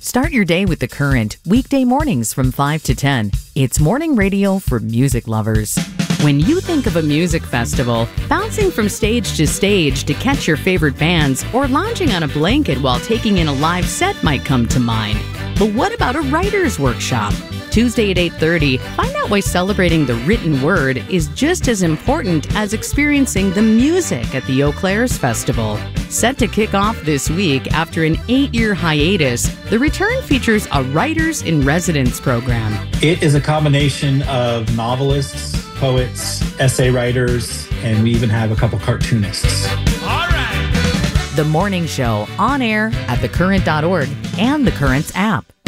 Start your day with The Current, weekday mornings from 5 to 10. It's morning radio for music lovers. When you think of a music festival, bouncing from stage to catch your favorite bands or lounging on a blanket while taking in a live set might come to mind. But what about a writer's workshop? Tuesday at 8:30, find out why celebrating the written word is just as important as experiencing the music at the Eau Claire's Festival. Set to kick off this week after an 8-year hiatus, the return features a Writers in Residence program. It is a combination of novelists, poets, essay writers, and we even have a couple cartoonists. All right. The morning show on air at thecurrent.org and The Current's app.